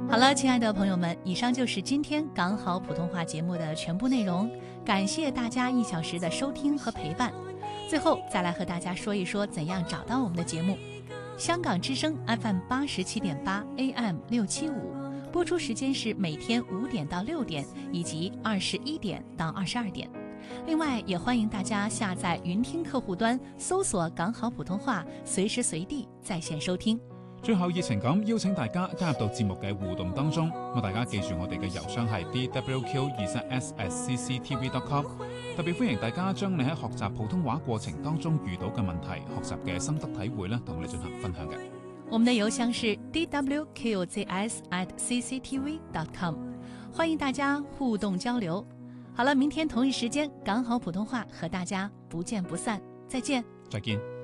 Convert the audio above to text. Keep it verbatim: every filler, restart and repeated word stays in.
好了，亲爱的朋友们，以上就是今天港好普通话节目的全部内容，感谢大家一小时的收听和陪伴。最后再来和大家说一说怎样找到我们的节目。香港之声 F M 八十七点八 A M 六七五，播出时间是每天五点到六点，以及二十一点到二十二点。另外，也欢迎大家下载云听客户端，搜索港好普通话，随时随地在线收听。 最後熱情咁邀請大家加入到節目嘅互動當中，咁大家記住我哋嘅郵箱係 d w q 二十 s at c c t v dot com， 特別歡迎大家將你喺學習普通話過程當中遇到嘅問題、學習嘅心得體會咧，同我哋進行分享嘅。 我們的郵箱是 d w q z s at c c t v dot com， 歡迎大家互動交流。好了，明天同一時間港好普通話和大家不見不散，再見。 再見。